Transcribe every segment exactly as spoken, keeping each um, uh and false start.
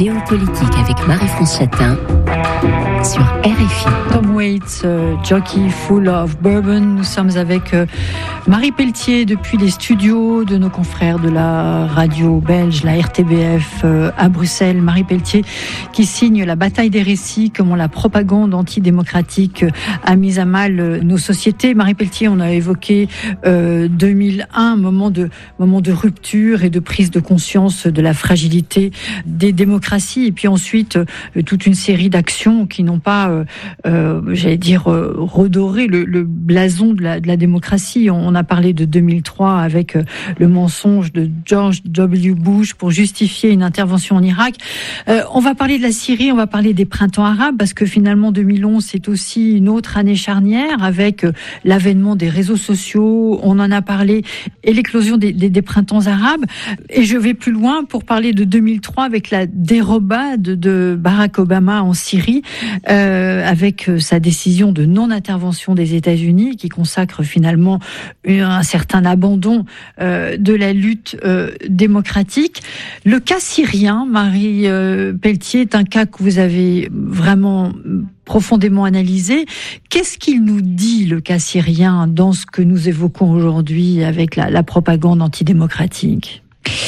Géopolitique avec Marie-France Chatin sur R F I. Tom Waits, euh, Jockey Full of Bourbon. Nous sommes avec euh, Marie Pelletier depuis les studios de nos confrères de la radio belge, la R T B F euh, à Bruxelles. Marie Pelletier qui signe la bataille des récits, comment la propagande antidémocratique a mis à mal euh, nos sociétés. Marie Pelletier, on a évoqué euh, deux mille un, moment de, moment de rupture et de prise de conscience de la fragilité des démocraties. Et puis ensuite, euh, toute une série d'actions qui n'ont pas, euh, euh, j'allais dire, euh, redoré le, le blason de la, de la démocratie. On a parlé de deux mille trois avec euh, le mensonge de George W. Bush pour justifier une intervention en Irak. Euh, on va parler de la Syrie, on va parler des printemps arabes, parce que finalement deux mille onze, c'est aussi une autre année charnière avec euh, l'avènement des réseaux sociaux, on en a parlé, et l'éclosion des, des, des printemps arabes. Et je vais plus loin pour parler de deux mille trois avec la dérobade de Barack Obama en Syrie, euh, avec sa décision de non-intervention des États-Unis qui consacre finalement un certain abandon euh, de la lutte euh, démocratique. Le cas syrien, Marie euh, Pelletier, est un cas que vous avez vraiment profondément analysé. Qu'est-ce qu'il nous dit, le cas syrien, dans ce que nous évoquons aujourd'hui avec la, la propagande antidémocratique ?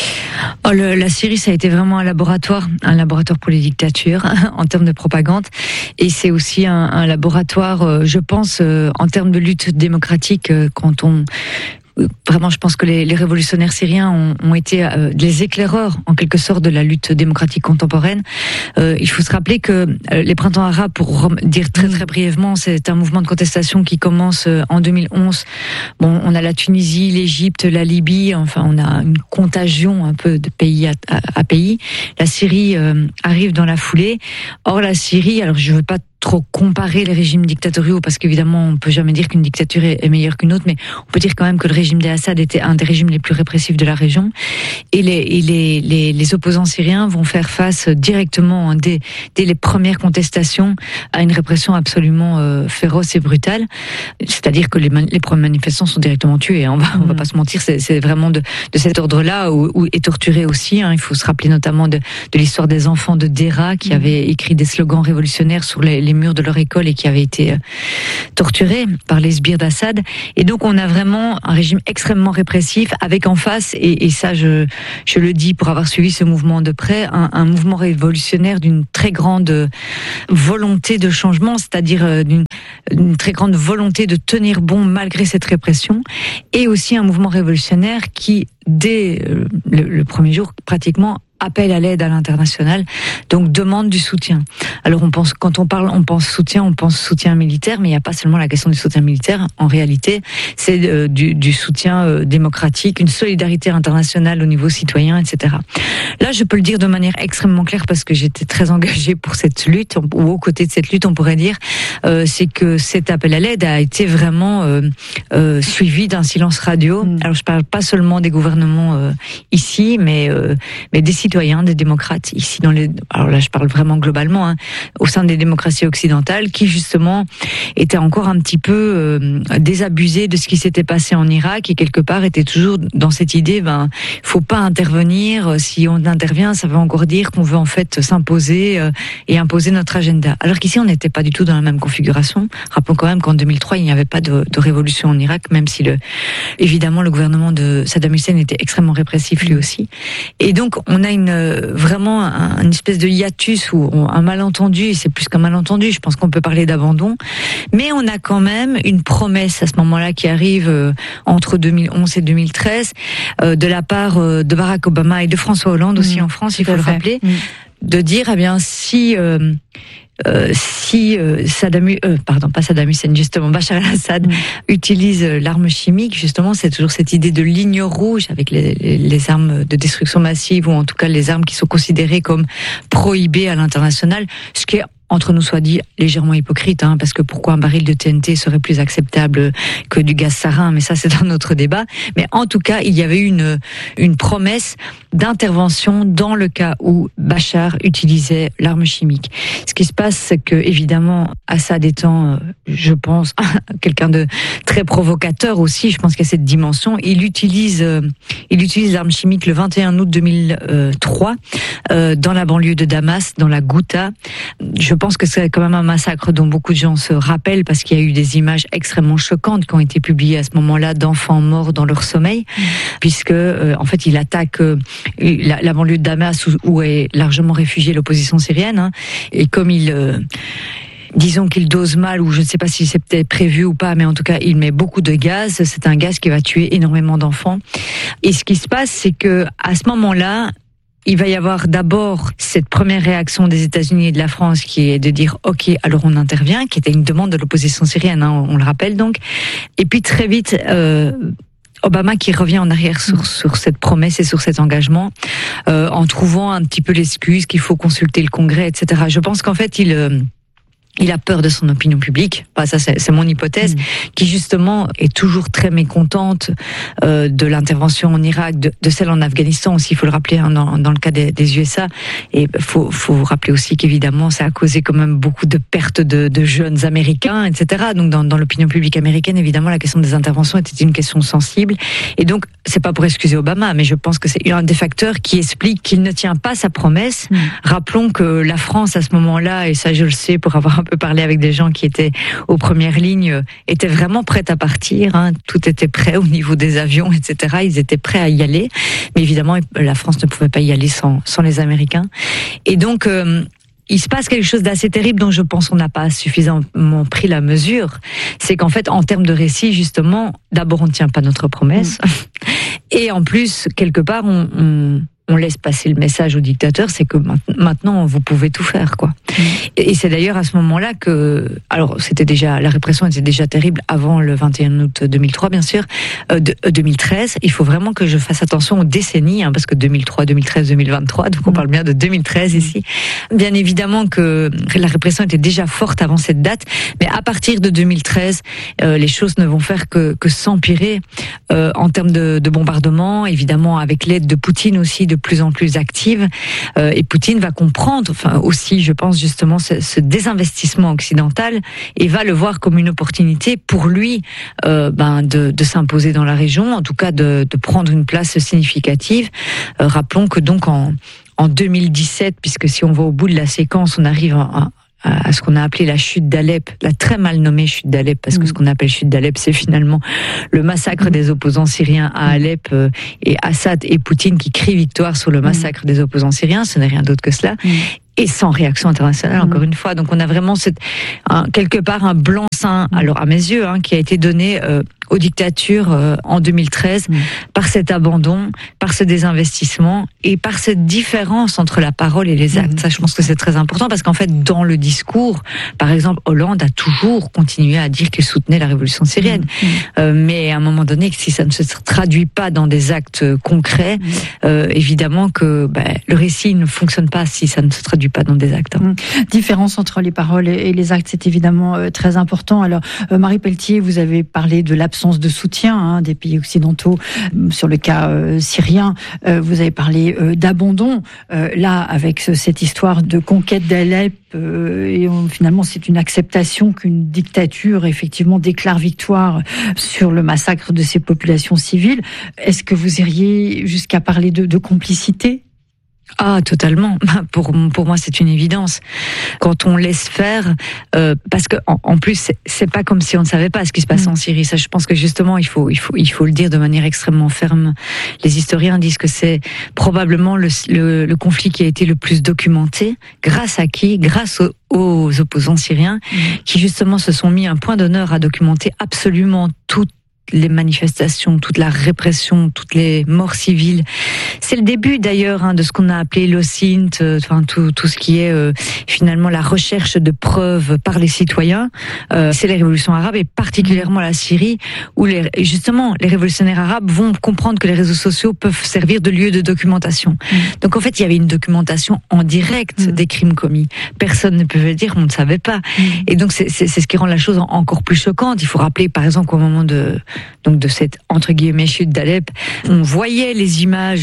Oh, le, la Syrie, ça a été vraiment un laboratoire, un laboratoire pour les dictatures en termes de propagande, et c'est aussi un, un laboratoire, je pense, en termes de lutte démocratique. Quand on Vraiment, je pense que les, les révolutionnaires syriens ont, ont été euh, les éclaireurs, en quelque sorte, de la lutte démocratique contemporaine. Euh, il faut se rappeler que euh, les printemps arabes, pour dire très très brièvement, c'est un mouvement de contestation qui commence euh, en deux mille onze. Bon, on a la Tunisie, l'Égypte, la Libye, enfin, on a une contagion un peu de pays à, à, à pays. La Syrie euh, arrive dans la foulée. Or, la Syrie, alors je veux pas trop comparer les régimes dictatoriaux, parce qu'évidemment on peut jamais dire qu'une dictature est meilleure qu'une autre, mais on peut dire quand même que le régime d'Assad était un des régimes les plus répressifs de la région, et les, et les, les, les opposants syriens vont faire face directement, hein, dès, dès les premières contestations, à une répression absolument euh, féroce et brutale. C'est-à-dire que les, man- les premiers manifestants sont directement tués, hein, on va, mmh. on va pas se mentir, c'est, c'est vraiment de, de cet ordre-là, où, où est torturé aussi, hein. Il faut se rappeler notamment de, de l'histoire des enfants de Dera qui mmh. avaient écrit des slogans révolutionnaires sur les, les murs de leur école et qui avaient été torturés par les sbires d'Assad. Et donc on a vraiment un régime extrêmement répressif, avec en face, et, et ça je, je le dis pour avoir suivi ce mouvement de près, un, un mouvement révolutionnaire d'une très grande volonté de changement, c'est-à-dire d'une, d'une très grande volonté de tenir bon malgré cette répression, et aussi un mouvement révolutionnaire qui, dès le, le premier jour pratiquement, appel à l'aide à l'international, donc demande du soutien. Alors on pense, quand on parle, on pense soutien, on pense soutien militaire, mais il n'y a pas seulement la question du soutien militaire. En réalité, c'est euh, du, du soutien euh, démocratique, une solidarité internationale au niveau citoyen, et cetera. Là, je peux le dire de manière extrêmement claire, parce que j'étais très engagée pour cette lutte, ou aux côtés de cette lutte, on pourrait dire, euh, c'est que cet appel à l'aide a été vraiment euh, euh, suivi d'un silence radio. Mmh. Alors je parle pas seulement des gouvernements euh, ici, mais euh, mais des citoyens, des démocrates ici dans les. Alors là, je parle vraiment globalement, hein, au sein des démocraties occidentales, qui justement étaient encore un petit peu euh, désabusés de ce qui s'était passé en Irak, et quelque part étaient toujours dans cette idée, ben, faut pas intervenir. Si on intervient, ça veut encore dire qu'on veut en fait s'imposer euh, et imposer notre agenda. Alors qu'ici, on n'était pas du tout dans la même configuration. Rappelons quand même qu'en deux mille trois, il n'y avait pas de, de révolution en Irak, même si le, évidemment, le gouvernement de Saddam Hussein était extrêmement répressif lui aussi. Et donc, on a une vraiment un, une espèce de hiatus, ou un malentendu, et c'est plus qu'un malentendu, je pense qu'on peut parler d'abandon, mais on a quand même une promesse à ce moment-là qui arrive euh, entre deux mille onze et deux mille treize euh, de la part euh, de Barack Obama et de François Hollande aussi mmh, en France, il faut le rappeler, mmh. de dire, eh bien, si euh, Euh, si euh, Saddam, euh, pardon, pas Saddam Hussein, justement, Bachar el-Assad mmh. utilise l'arme chimique, justement, c'est toujours cette idée de ligne rouge avec les, les, les armes de destruction massive, ou en tout cas les armes qui sont considérées comme prohibées à l'international, ce qui est, entre nous soit dit, légèrement hypocrite, hein, parce que pourquoi un baril de T N T serait plus acceptable que du gaz sarin, mais ça c'est un autre débat. Mais en tout cas, il y avait une une promesse d'intervention dans le cas où Bachar utilisait l'arme chimique. Ce qui se passe, c'est que évidemment Assad étant, je pense, quelqu'un de très provocateur aussi, je pense qu'il y a cette dimension, il utilise, il utilise l'arme chimique le vingt et un août deux mille trois euh, dans la banlieue de Damas, dans la Ghouta. Je pense que c'est quand même un massacre dont beaucoup de gens se rappellent parce qu'il y a eu des images extrêmement choquantes qui ont été publiées à ce moment-là d'enfants morts dans leur sommeil, mmh. puisque euh, en fait il attaque euh, La, la banlieue de Damas où, où est largement réfugiée l'opposition syrienne, hein, et comme il, euh, disons qu'il dose mal, ou je ne sais pas si c'est peut-être prévu ou pas, mais en tout cas il met beaucoup de gaz. C'est un gaz qui va tuer énormément d'enfants. Et ce qui se passe, c'est que à ce moment-là, il va y avoir d'abord cette première réaction des États-Unis et de la France qui est de dire ok, alors on intervient, qui était une demande de l'opposition syrienne, hein, on, on le rappelle donc. Et puis très vite. Euh, Obama qui revient en arrière sur, sur cette promesse et sur cet engagement, euh, en trouvant un petit peu l'excuse qu'il faut consulter le Congrès, et cetera. Je pense qu'en fait, il... Euh, Il a peur de son opinion publique, enfin, ça c'est, c'est mon hypothèse, mmh. qui justement est toujours très mécontente euh, de l'intervention en Irak, de, de celle en Afghanistan aussi, il faut le rappeler, hein, dans, dans le cas des, des U S A. Et faut, faut rappeler aussi qu'évidemment ça a causé quand même beaucoup de pertes de, de jeunes Américains, et cetera. Donc dans, dans l'opinion publique américaine, évidemment, la question des interventions était une question sensible. Et donc c'est pas pour excuser Obama, mais je pense que c'est un des facteurs qui explique qu'il ne tient pas sa promesse. Mmh. Rappelons que la France à ce moment-là, et ça je le sais pour avoir un peu parlé avec des gens qui étaient aux premières lignes, étaient vraiment prêts à partir, hein. Tout était prêt au niveau des avions, et cetera. Ils étaient prêts à y aller, mais évidemment la France ne pouvait pas y aller sans, sans les Américains. Et donc euh, il se passe quelque chose d'assez terrible dont je pense qu'on n'a pas suffisamment pris la mesure. C'est qu'en fait, en termes de récit, justement, d'abord on ne tient pas notre promesse, mmh. et en plus quelque part on, on on laisse passer le message au dictateur, c'est que maintenant vous pouvez tout faire, quoi. Mmh. Et c'est d'ailleurs à ce moment-là que, alors c'était déjà, la répression était déjà terrible avant le vingt et un août deux mille trois, bien sûr, euh, de, euh, deux mille treize. Il faut vraiment que je fasse attention aux décennies, hein, parce que deux mille trois, deux mille treize, deux mille vingt-trois, donc on mmh. parle bien de deux mille treize ici. Bien évidemment que la répression était déjà forte avant cette date, mais à partir de deux mille treize, euh, les choses ne vont faire que, que s'empirer euh, en termes de, de bombardement, évidemment avec l'aide de Poutine aussi, de plus en plus active, euh, et Poutine va comprendre, enfin aussi, je pense justement, ce, ce désinvestissement occidental, et va le voir comme une opportunité pour lui, euh, ben de, de s'imposer dans la région, en tout cas de, de prendre une place significative. Euh, rappelons que donc en, en deux mille dix-sept, puisque si on va au bout de la séquence, on arrive à, à ce qu'on a appelé la chute d'Alep, la très mal nommée chute d'Alep, parce que ce qu'on appelle chute d'Alep, c'est finalement le massacre des opposants syriens à Alep, euh, et Assad et Poutine qui crient victoire sur le massacre des opposants syriens, ce n'est rien d'autre que cela. Et sans réaction internationale, encore mmh. une fois. Donc on a vraiment cette, un, quelque part un blanc-seing, mmh. alors à mes yeux, hein, qui a été donné euh, aux dictatures euh, en deux mille treize mmh. par cet abandon, par ce désinvestissement et par cette différence entre la parole et les actes. Mmh. Ça, je pense que c'est très important parce qu'en fait, dans le discours, par exemple, Hollande a toujours continué à dire qu'il soutenait la révolution syrienne. Mmh. Euh, mais à un moment donné, si ça ne se traduit pas dans des actes concrets, mmh. euh, évidemment que ben, le récit ne fonctionne pas si ça ne se traduit pas dans des actes. Hein. Différence entre les paroles et les actes, c'est évidemment euh, très important. Alors, euh, Marie Pelletier, vous avez parlé de l'absence de soutien hein, des pays occidentaux euh, sur le cas euh, syrien. Euh, vous avez parlé euh, d'abandon. Euh, là, avec ce, cette histoire de conquête d'Alep, euh, et on, finalement, c'est une acceptation qu'une dictature, effectivement, déclare victoire sur le massacre de ces populations civiles. Est-ce que vous iriez jusqu'à parler de, de complicité ? Ah, totalement. Pour pour moi, c'est une évidence. Quand on laisse faire, euh, parce que en, en plus, c'est, c'est pas comme si on ne savait pas ce qui se passe mmh. en Syrie. Ça, je pense que justement, il faut il faut il faut le dire de manière extrêmement ferme. Les historiens disent que c'est probablement le le, le conflit qui a été le plus documenté. Grâce à qui ? Grâce aux, aux opposants syriens, mmh. qui justement se sont mis un point d'honneur à documenter absolument tout. Les manifestations, toute la répression, toutes les morts civiles. C'est le début d'ailleurs hein, de ce qu'on a appelé l'O-C I N T, euh, enfin tout tout ce qui est euh, finalement la recherche de preuves par les citoyens. Euh, c'est les révolutions arabes et particulièrement la Syrie où les justement les révolutionnaires arabes vont comprendre que les réseaux sociaux peuvent servir de lieu de documentation. Mmh. Donc en fait, il y avait une documentation en direct mmh. des crimes commis. Personne ne pouvait le dire, on ne savait pas. Mmh. Et donc c'est, c'est c'est ce qui rend la chose encore plus choquante. Il faut rappeler par exemple qu'au moment de donc de cette entre guillemets chute d'Alep, on voyait les images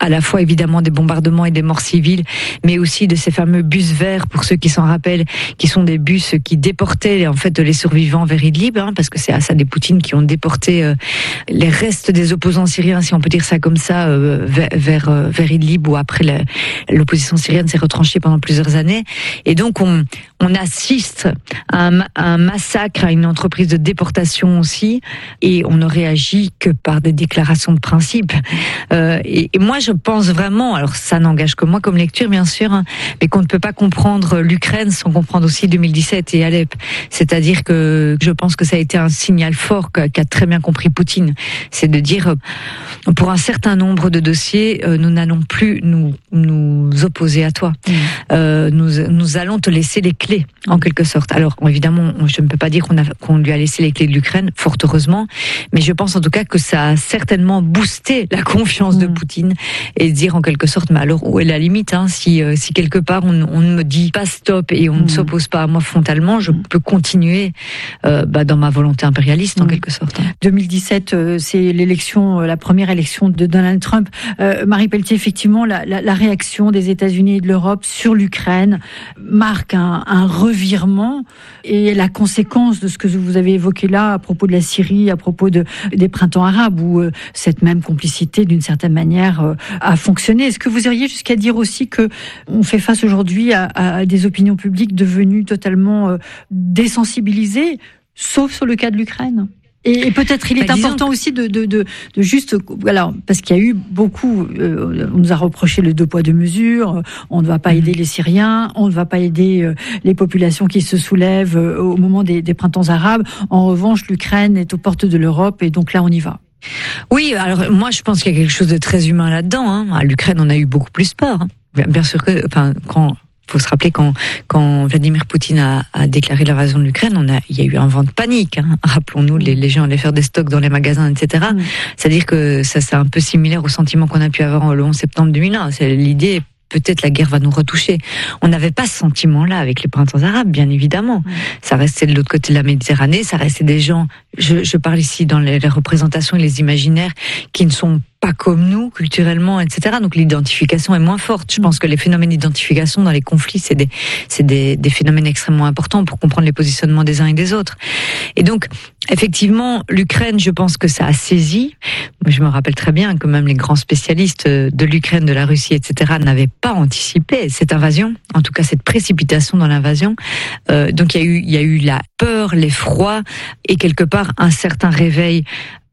à la fois évidemment des bombardements et des morts civiles, mais aussi de ces fameux bus verts, pour ceux qui s'en rappellent, qui sont des bus qui déportaient en fait les survivants vers Idlib, hein, parce que c'est Assad et Poutine qui ont déporté euh, les restes des opposants syriens, si on peut dire ça comme ça, euh, vers, vers, euh, vers Idlib, où après la, l'opposition syrienne s'est retranchée pendant plusieurs années. Et donc on, on assiste à un, à un massacre, à une entreprise de déportation aussi, et on ne réagit que par des déclarations de principe. Euh, et, et moi, je pense vraiment, alors ça n'engage que moi comme lecture, bien sûr, hein, mais qu'on ne peut pas comprendre l'Ukraine sans comprendre aussi deux mille dix-sept et Alep. C'est-à-dire que je pense que ça a été un signal fort qu'a, qu'a très bien compris Poutine. C'est de dire, pour un certain nombre de dossiers, nous n'allons plus nous, nous opposer à toi. Mmh. Euh, nous, nous allons te laisser les clés, en quelque sorte. Alors, évidemment, je ne peux pas dire qu'on, a, qu'on lui a laissé les clés de l'Ukraine, fort heureusement, mais je pense en tout cas que ça a certainement boosté la confiance mmh. de Poutine et dire en quelque sorte, mais alors où est la limite, hein, si, euh, si quelque part on, on ne me dit pas stop et on mmh. ne s'oppose pas à moi frontalement, je peux continuer euh, bah, dans ma volonté impérialiste en mmh. quelque sorte. Hein. deux mille dix-sept, euh, c'est l'élection, euh, la première élection de Donald Trump. Euh, Marie Pelletier, effectivement, la, la, la réaction des États-Unis et de l'Europe sur l'Ukraine marque un, un revirement et la conséquence de ce que vous avez évoqué là à propos de la Syrie, à propos de, des printemps arabes, où euh, cette même complicité, d'une certaine manière, euh, a fonctionné. Est-ce que vous iriez jusqu'à dire aussi que on fait face aujourd'hui à, à des opinions publiques devenues totalement euh, désensibilisées, sauf sur le cas de l'Ukraine ? Et, et peut-être il est bah, important que... aussi de, de, de, de juste, alors parce qu'il y a eu beaucoup, euh, on nous a reproché le deux poids deux mesures, on ne va pas aider les Syriens, on ne va pas aider euh, les populations qui se soulèvent euh, au moment des, des printemps arabes. En revanche, l'Ukraine est aux portes de l'Europe et donc là on y va. Oui, alors moi je pense qu'il y a quelque chose de très humain là-dedans. Hein. À l'Ukraine, on a eu beaucoup plus peur. Hein. Bien, bien sûr que, enfin, quand faut se rappeler quand quand Vladimir Poutine a, a déclaré l'invasion de l'Ukraine, on a il y a eu un vent de panique. Hein. Rappelons-nous, les, les gens allaient faire des stocks dans les magasins, et cetera. Mmh. C'est-à-dire que ça c'est un peu similaire au sentiment qu'on a pu avoir le onze septembre deux mille un. C'est l'idée. Peut-être la guerre va nous retoucher. On n'avait pas ce sentiment-là avec les printemps arabes, bien évidemment. Mmh. Ça restait de l'autre côté de la Méditerranée, ça restait des gens, je, je parle ici dans les, les représentations et les imaginaires, qui ne sont pas comme nous, culturellement, et cetera. Donc l'identification est moins forte. Je pense que les phénomènes d'identification dans les conflits, c'est des, c'est des, des phénomènes extrêmement importants pour comprendre les positionnements des uns et des autres. Et donc, effectivement, l'Ukraine, je pense que ça a saisi. Je me rappelle très bien que même les grands spécialistes de l'Ukraine, de la Russie, et cetera, n'avaient pas anticipé cette invasion, en tout cas cette précipitation dans l'invasion. Euh, donc il y a eu, il y a eu la peur, l'effroi et quelque part un certain réveil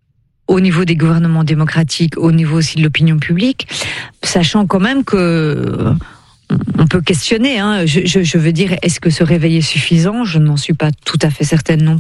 au niveau des gouvernements démocratiques, au niveau aussi de l'opinion publique, sachant quand même que on peut questionner. Hein. Je, je, je veux dire, est-ce que ce réveil est suffisant ? Je n'en suis pas tout à fait certaine non